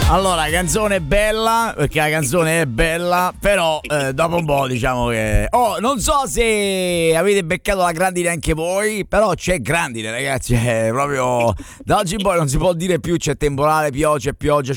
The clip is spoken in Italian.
Allora, la canzone è bella, perché la canzone è bella, però dopo un po' diciamo che... Oh, non so se avete beccato la grandine anche voi, però c'è grandine, ragazzi, è proprio... Da oggi in poi non si può dire più c'è temporale, pioggia,